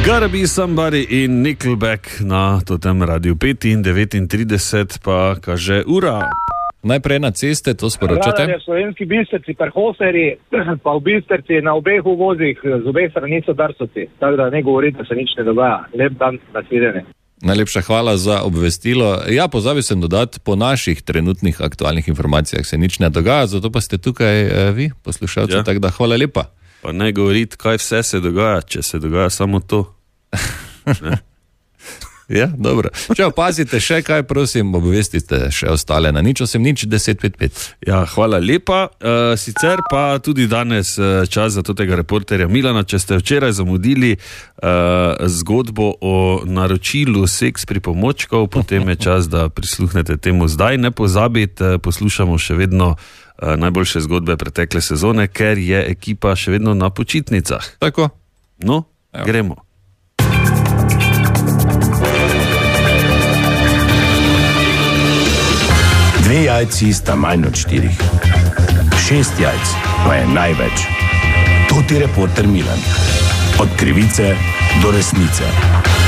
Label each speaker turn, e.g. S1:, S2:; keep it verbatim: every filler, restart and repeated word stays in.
S1: Gotta Be Somebody in Nickelback na totem Radiu pet in devetintrideset, pa kaže ura.
S2: Najprej na ceste, to sporočate.
S3: Radar je v Slovenski Bistrici, Prhoserji, pa v Bistrici na obeh uvozih, z obeh strani so Darsovci. Tako da ne govorite, da se nič ne dogaja. Lep dan, nasvidenje.
S2: Najlepša hvala za obvestilo. Ja, pozabil sem dodati, po naših trenutnih aktualnih informacijah se nič ne dogaja, zato pa ste tukaj eh, vi, poslušalci, ja. Tako da hvala lepa.
S1: Pa ne govoriti, kaj vse se dogaja, če se dogaja samo to.
S2: Ja, dobro. Če opazite še kaj, prosim, obvestite še ostale na nič osem nič deset pet pet.
S1: Ja, hvala lepa. E, sicer pa tudi danes čas za tega reporterja Milana, če ste včeraj zamudili e, zgodbo o naročilu seks pripomočkov, potem je čas, da prisluhnete temu zdaj. Ne pozabite, poslušamo še vedno e, najboljše zgodbe pretekle sezone, ker je ekipa še vedno na počitnicah.
S2: Tako?
S1: No, Evo. Gremo.
S4: Dve jajci sta manj od štirih. Šest jajc pa je največ. To ti reporter Milan. Od krivice do resnice.